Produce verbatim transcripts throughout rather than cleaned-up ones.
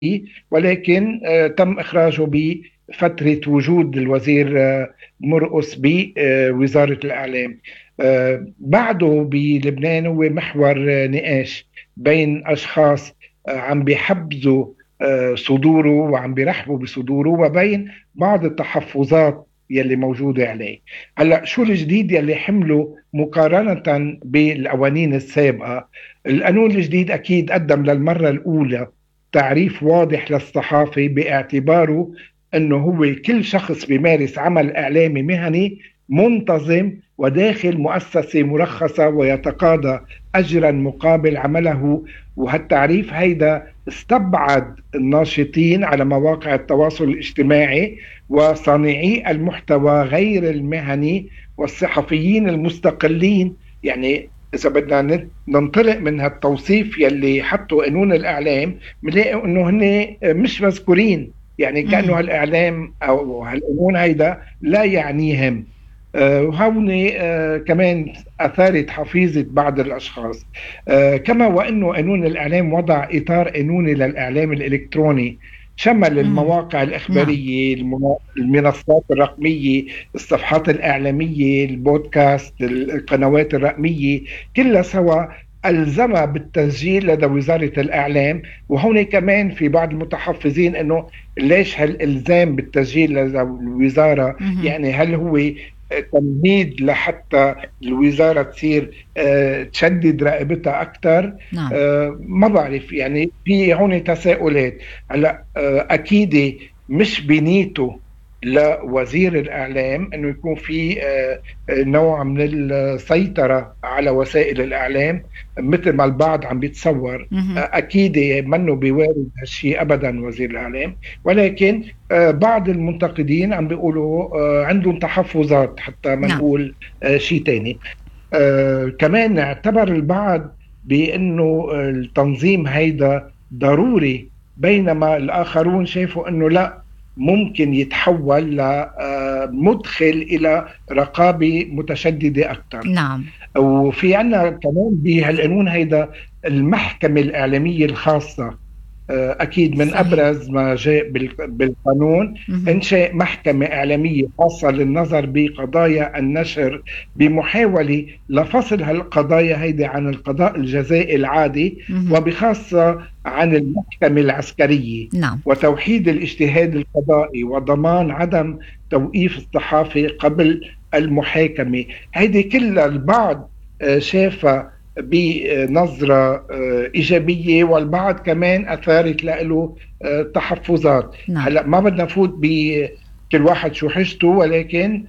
ولكن تم إخراجه بفترة وجود الوزير مرقس بوزارة الإعلام. بعده بلبنان هو محور نقاش بين أشخاص عم بيحبزوا صدوره وعم بيرحبوا بصدوره، وبين بعض التحفظات يلي موجودة عليه. هلأ شو الجديد يلي حمله مقارنة بالقوانين السابقة؟ القانون الجديد أكيد قدم للمرة الأولى تعريف واضح للصحافي باعتباره أنه هو كل شخص بيمارس عمل إعلامي مهني منتظم وداخل مؤسسة مرخصة ويتقاضى أجرا مقابل عمله. وهالتعريف هيدا استبعد الناشطين على مواقع التواصل الاجتماعي وصانعي المحتوى غير المهني والصحفيين المستقلين. يعني إذا بدنا ننطلق من هالتوصيف يلي حطوا قانون الإعلام بنلاقي إنه هن مش مذكورين، يعني كأنه هالإعلام أو هالقانون هيدا لا يعنيهم. آه وهون آه كمان أثارت حفيظة بعض الأشخاص. آه كما وأنه قانون الإعلام وضع إطار قانوني للإعلام الإلكتروني شمل المواقع الإخبارية، المنصات الرقمية، الصفحات الإعلامية، البودكاست، القنوات الرقمية، كلها سوا ألزمها بالتسجيل لدى وزارة الإعلام. وهون كمان في بعض المتحفظين أنه ليش هالإلزام بالتسجيل لدى الوزارة؟ يعني هل هو تمهيد لحتى الوزارة تصير أه تشدد رقبتها أكثر؟ نعم. أه ما بعرف، يعني في هون تساؤلات. هلا أه أكيد مش بنيته لوزير الإعلام أنه يكون في أه نوع من السيطرة على وسائل الإعلام مثل ما البعض عم بيتصور. أه أكيد منه بيوارد هالشيء أبدا وزير الإعلام، ولكن أه بعض المنتقدين عم بيقولوا أه عندهم تحفظات حتى ما نقول أه شيء تاني. أه كمان اعتبر البعض بأنه التنظيم هيدا ضروري، بينما الآخرون شايفوا أنه لا، ممكن يتحول لمدخل إلى رقابة متشددة أكثر. نعم. وفي عنا كمان بهالقانون هيدا المحكمة الإعلامية الخاصة. أكيد من صحيح. أبرز ما جاء بالقانون إنشاء محكمة إعلامية خاصة للنظر بقضايا النشر بمحاولة لفصل هالقضايا هيدي عن القضاء الجزائي العادي، وبخاصة عن المحكمة العسكرية. نعم. وتوحيد الاجتهاد القضائي وضمان عدم توقيف الصحافي قبل المحاكمة. هيدي كلها البعض شافها بنظرة إيجابية، والبعض كمان أثارت له تحفظات. نعم. هلأ ما بدنا نفوت بكل واحد شو حجته، ولكن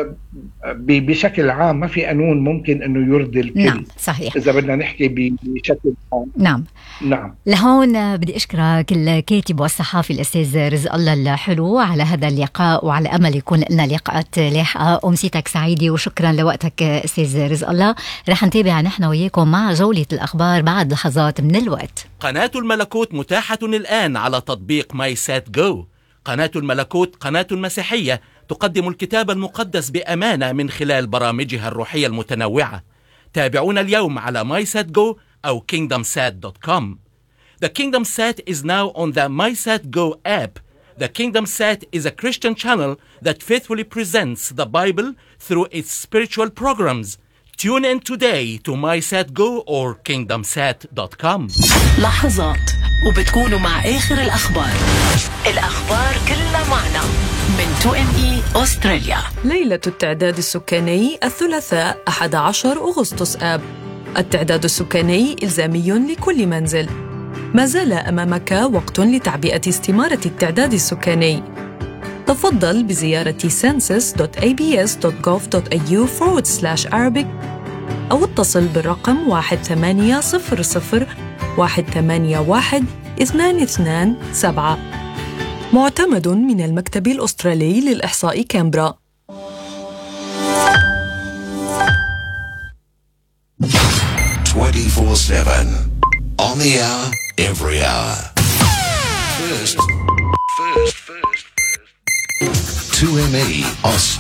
بشكل عام ما في قانون ممكن أنه يرضي الكل. نعم صحيح. إذا بدنا نحكي بشكل عام. نعم نعم. لهون بدي أشكرك الكاتب والصحافي الأستاذ رزق الله الحلو على هذا اللقاء، وعلى أمل يكون لنا لقاءات لاحقة. أمسيتك سعيدة وشكرا لوقتك أستاذ رزق الله. رح نتابع نحن وياكم مع جولة الأخبار بعد لحظات من الوقت. قناة الملكوت متاحة الآن على تطبيق ماي سات جو. قناة الملكوت قناة مسيحية تقدم الكتاب المقدس بأمانة من خلال برامجها الروحية المتنوعة. تابعونا اليوم على MySatGo أو kingdom sat dot com. The Kingdom Sat is now on the MySatGo app. The Kingdom Sat is a Christian channel that faithfully presents the Bible through its spiritual programs. Tune in today to MySatGo or kingdom sat dot com. لحظات وبتكونوا مع آخر الأخبار. الأخبار كلها معنا من تو إم إي أستراليا. ليلة التعداد السكاني الثلاثاء أحد عشر أغسطس آب. التعداد السكاني إلزامي لكل منزل. ما زال أمامك وقت لتعبئة استمارة التعداد السكاني. تفضل بزيارة census dot a b s dot gov dot a u forward slash arabic أو اتصل بالرقم واحد ثمانية صفر صفر واحد ثمانية واحد اثنان اثنان سبعة. معتمد من المكتب الأسترالي للإحصاء كامبرا. twenty-four seven on the hour, every hour. First, first, first, first. two M E Australia.